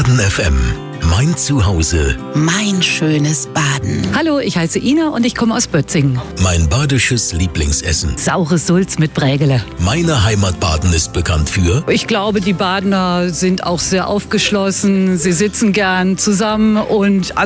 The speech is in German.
Baden FM. Mein Zuhause. Mein schönes Baden. Hallo, ich heiße Ina und ich komme aus Bötzingen. Mein badisches Lieblingsessen. Saures Sulz mit Brägele. Meine Heimat Baden ist bekannt für... Ich glaube, die Badener sind auch sehr aufgeschlossen. Sie sitzen gern zusammen und